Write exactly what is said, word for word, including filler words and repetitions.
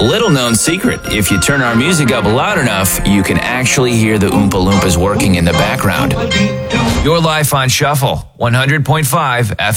Little known secret, if you turn our music up loud enough, you can actually hear the Oompa Loompas working in the background. Your life on Shuffle, one hundred point five F M.